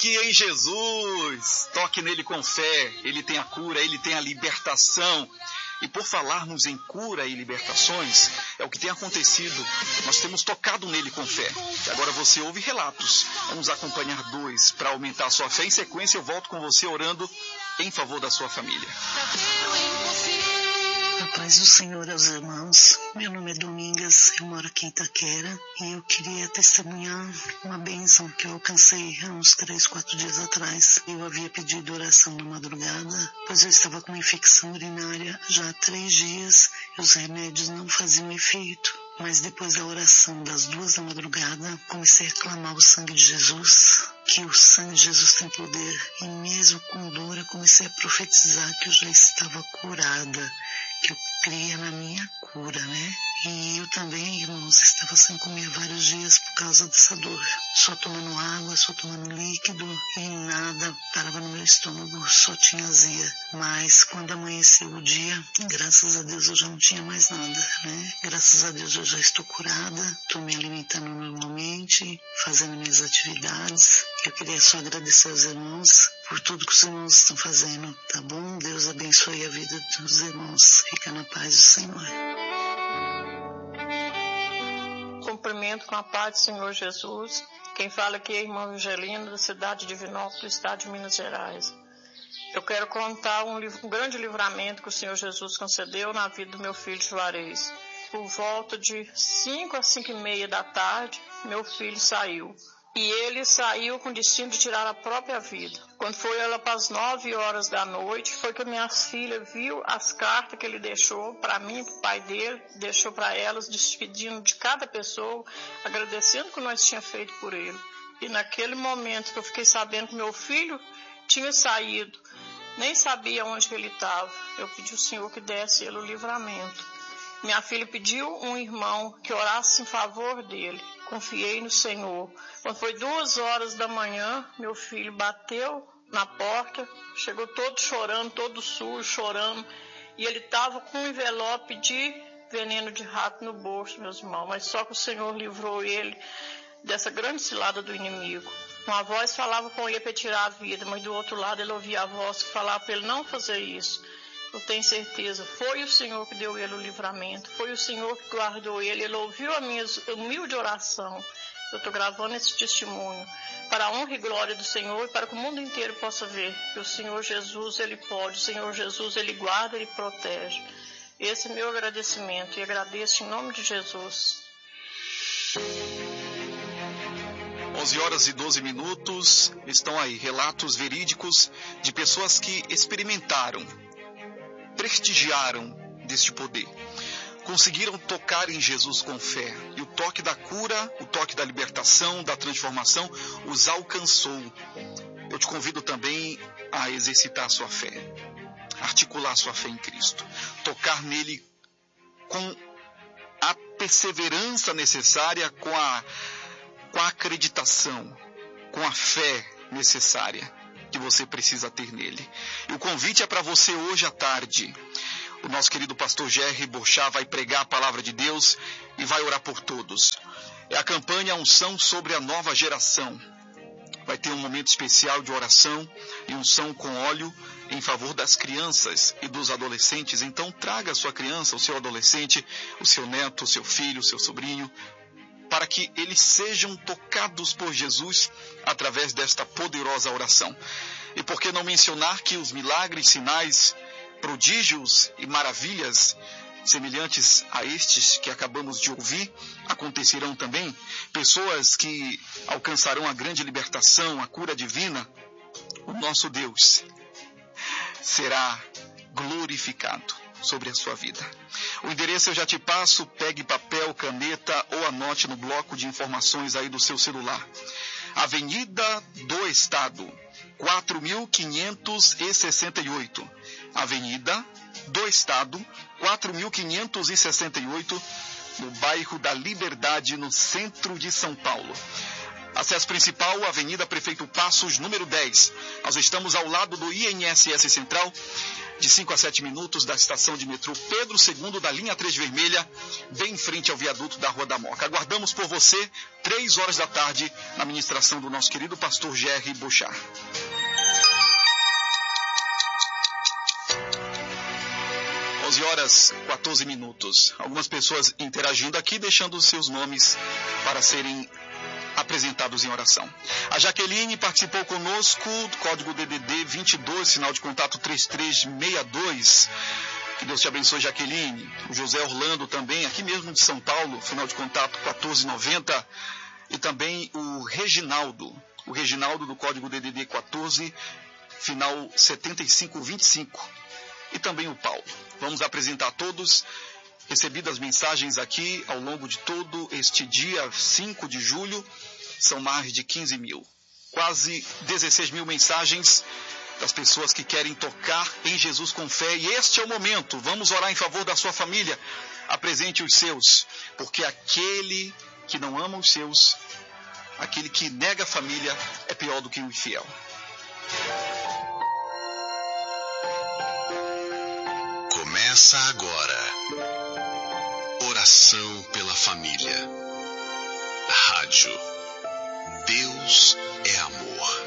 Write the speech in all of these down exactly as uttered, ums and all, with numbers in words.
Toque em Jesus, toque nele com fé, ele tem a cura, ele tem a libertação. E por falarmos em cura e libertações, é o que tem acontecido. Nós temos tocado nele com fé. E agora você ouve relatos. Vamos acompanhar dois para aumentar a sua fé. Em sequência, eu volto com você orando em favor da sua família. A paz do Senhor aos irmãos. Meu nome é Domingas, eu moro aqui em Itaquera e eu queria testemunhar uma bênção que eu alcancei há uns três, quatro dias atrás. Eu havia pedido oração na madrugada, pois eu estava com uma infecção urinária já há três dias e os remédios não faziam efeito. Mas depois da oração das duas da madrugada, comecei a clamar o sangue de Jesus, que o sangue de Jesus tem poder. E mesmo com dor, eu comecei a profetizar que eu já estava curada, que eu cria na minha cura, né? E eu também, irmãos, estava sem comer vários dias por causa dessa dor. Só tomando água, só tomando líquido e nada parava no meu estômago, só tinha azia. Mas quando amanheceu o dia, graças a Deus eu já não tinha mais nada, né? Graças a Deus eu já estou curada, estou me alimentando normalmente, fazendo minhas atividades. Eu queria só agradecer aos irmãos por tudo que os irmãos estão fazendo, tá bom? Deus abençoe a vida dos irmãos. Fica na paz do Senhor. Cumprimento com a paz do Senhor Jesus. Quem fala aqui é a irmã Angelina, da cidade de Divinópolis, estado de Minas Gerais. Eu quero contar um, um grande livramento que o Senhor Jesus concedeu na vida do meu filho Juarez. Por volta de cinco a cinco e meia da tarde, meu filho saiu. E ele saiu com o destino de tirar a própria vida. Quando foi ela para as nove horas da noite, foi que a minha filha viu as cartas que ele deixou para mim e para o pai dele, deixou para elas, despedindo de cada pessoa, agradecendo o que nós tínhamos feito por ele. E naquele momento que eu fiquei sabendo que meu filho tinha saído, nem sabia onde que ele estava, eu pedi ao Senhor que desse ele o livramento. Minha filha pediu um irmão que orasse em favor dele. Confiei no Senhor. Quando foi duas horas da manhã, meu filho bateu na porta, chegou todo chorando, todo sujo, chorando, e ele estava com um envelope de veneno de rato no bolso, meus irmãos, mas só que o Senhor livrou ele dessa grande cilada do inimigo. Uma voz falava com ele para tirar a vida, mas do outro lado ele ouvia a voz que falava para ele não fazer isso. Eu tenho certeza, foi o Senhor que deu ele o livramento, foi o Senhor que guardou ele, ele ouviu a minha humilde oração. Eu estou gravando esse testemunho para a honra e glória do Senhor e para que o mundo inteiro possa ver que o Senhor Jesus, Ele pode, o Senhor Jesus, Ele guarda, Ele protege. Esse é meu agradecimento e agradeço em nome de Jesus. onze horas e doze minutos, estão aí relatos verídicos de pessoas que experimentaram, prestigiaram deste poder. Conseguiram tocar em Jesus com fé. E o toque da cura, o toque da libertação, da transformação, os alcançou. Eu te convido também a exercitar a sua fé. Articular a sua fé em Cristo. Tocar nele com a perseverança necessária, com a, com a acreditação, com a fé necessária que você precisa ter nele. E o convite é para você hoje à tarde. O nosso querido pastor Jerry Borchá vai pregar a palavra de Deus e vai orar por todos. É a campanha Unção sobre a Nova Geração. Vai ter um momento especial de oração e unção com óleo em favor das crianças e dos adolescentes. Então traga a sua criança, o seu adolescente, o seu neto, o seu filho, o seu sobrinho, para que eles sejam tocados por Jesus através desta poderosa oração. E por que não mencionar que os milagres, sinais, prodígios e maravilhas semelhantes a estes que acabamos de ouvir acontecerão também? Pessoas que alcançarão a grande libertação, a cura divina. O nosso Deus será glorificado sobre a sua vida. O endereço eu já te passo, pegue papel, caneta ou anote no bloco de informações aí do seu celular. Avenida do Estado, quatro mil quinhentos e sessenta e oito. Avenida do Estado, quatro mil quinhentos e sessenta e oito, no bairro da Liberdade, no centro de São Paulo. Acesso principal, Avenida Prefeito Passos, número dez. Nós estamos ao lado do I N S S Central, de cinco a sete minutos da estação de metrô Pedro segundo da linha três vermelha, bem em frente ao viaduto da Rua da Moca. Aguardamos por você, três horas da tarde, na ministração do nosso querido pastor Jerry Bochar. onze horas, quatorze minutos. Algumas pessoas interagindo aqui, deixando os seus nomes para serem apresentados em oração. A Jaqueline participou conosco, código D D D vinte e dois, sinal de contato três três seis dois. Que Deus te abençoe, Jaqueline. O José Orlando também, aqui mesmo de São Paulo, final de contato quatorze noventa. E também o Reginaldo, o Reginaldo do código D D D quatorze, final setenta e cinco vinte e cinco. E também o Paulo. Vamos apresentar a todos, recebidas mensagens aqui ao longo de todo este dia cinco de julho, são mais de quinze mil, quase dezesseis mil mensagens das pessoas que querem tocar em Jesus com fé. E este é o momento, vamos orar em favor da sua família, apresente os seus, porque aquele que não ama os seus, aquele que nega a família, é pior do que o infiel. Começa agora. Oração pela família. Rádio. Deus é amor.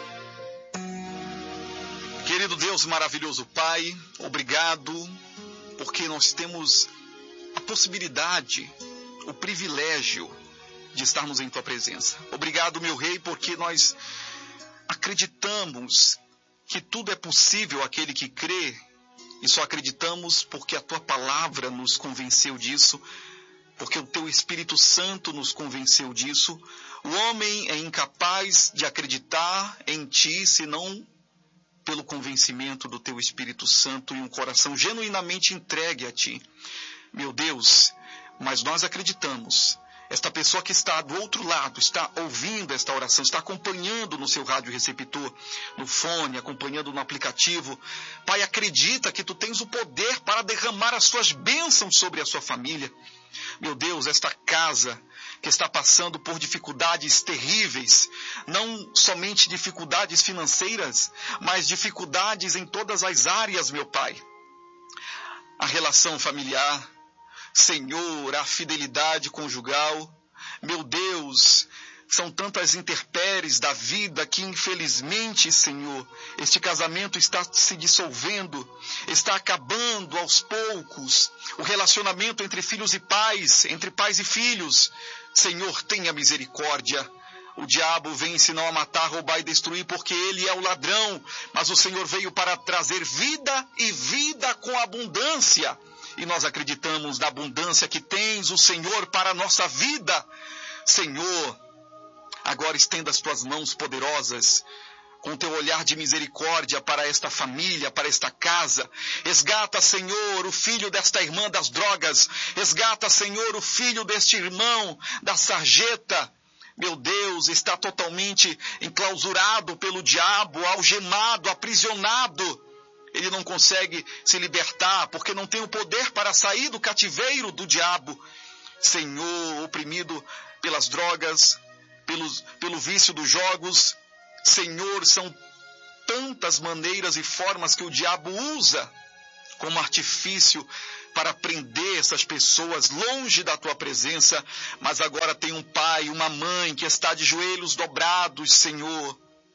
Querido Deus, maravilhoso Pai, obrigado, porque nós temos a possibilidade, o privilégio de estarmos em Tua presença. Obrigado, meu Rei, porque nós acreditamos que tudo é possível àquele que crê. E só acreditamos porque a Tua palavra nos convenceu disso, porque o Teu Espírito Santo nos convenceu disso. O homem é incapaz de acreditar em Ti, senão pelo convencimento do Teu Espírito Santo e um coração genuinamente entregue a Ti. Meu Deus, mas nós acreditamos. Esta pessoa que está do outro lado, está ouvindo esta oração, está acompanhando no seu rádio receptor, no fone, acompanhando no aplicativo. Pai, acredita que Tu tens o poder para derramar as Tuas bênçãos sobre a sua família. Meu Deus, esta casa que está passando por dificuldades terríveis, não somente dificuldades financeiras, mas dificuldades em todas as áreas, meu Pai. A relação familiar, Senhor, a fidelidade conjugal, meu Deus, são tantas intempéries da vida que, infelizmente, Senhor, este casamento está se dissolvendo, está acabando aos poucos, o relacionamento entre filhos e pais, entre pais e filhos. Senhor, tenha misericórdia. O diabo vem senão a matar, roubar e destruir, porque ele é o ladrão, mas o Senhor veio para trazer vida e vida com abundância. E nós acreditamos na abundância que tens o Senhor para a nossa vida. Senhor, agora estenda as Tuas mãos poderosas, com Teu olhar de misericórdia para esta família, para esta casa. Resgata, Senhor, o filho desta irmã das drogas. Resgata, Senhor, o filho deste irmão da sarjeta. Meu Deus, está totalmente enclausurado pelo diabo, algemado, aprisionado. Ele não consegue se libertar, porque não tem o poder para sair do cativeiro do diabo. Senhor, oprimido pelas drogas, pelos, pelo vício dos jogos. Senhor, são tantas maneiras e formas que o diabo usa como artifício para prender essas pessoas longe da Tua presença. Mas agora tem um pai, uma mãe que está de joelhos dobrados, Senhor,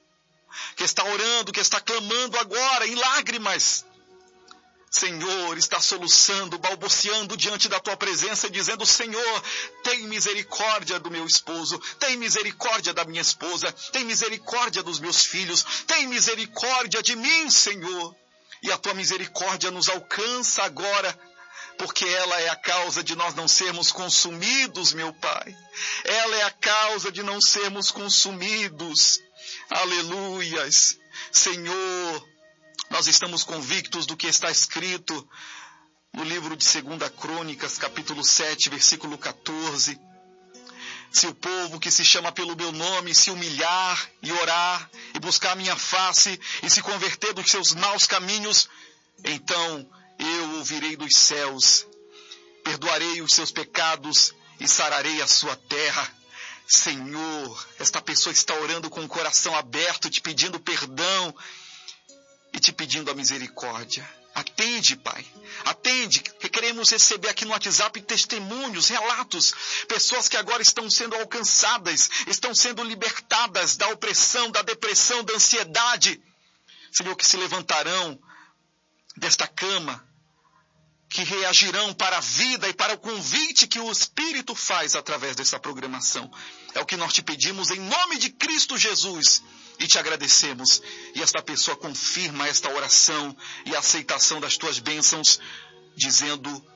que está orando, que está clamando agora em lágrimas. Senhor, está soluçando, balbuciando diante da Tua presença, dizendo: Senhor, tem misericórdia do meu esposo, tem misericórdia da minha esposa, tem misericórdia dos meus filhos, tem misericórdia de mim, Senhor. E a Tua misericórdia nos alcança agora, porque ela é a causa de nós não sermos consumidos, meu Pai. Ela é a causa de não sermos consumidos. Aleluias. Senhor, nós estamos convictos do que está escrito no livro de Segunda Crônicas, capítulo sete, versículo quatorze. Se o povo que se chama pelo meu nome se humilhar e orar e buscar a minha face e se converter dos seus maus caminhos, então eu ouvirei dos céus, perdoarei os seus pecados e sararei a sua terra. Senhor, esta pessoa está orando com o coração aberto, te pedindo perdão e te pedindo a misericórdia. Atende, Pai. Atende, que queremos receber aqui no WhatsApp testemunhos, relatos, pessoas que agora estão sendo alcançadas, estão sendo libertadas da opressão, da depressão, da ansiedade. Senhor, que se levantarão desta cama, que reagirão para a vida e para o convite que o Espírito faz através dessa programação. É o que nós te pedimos em nome de Cristo Jesus e te agradecemos. E esta pessoa confirma esta oração e a aceitação das tuas bênçãos, dizendo: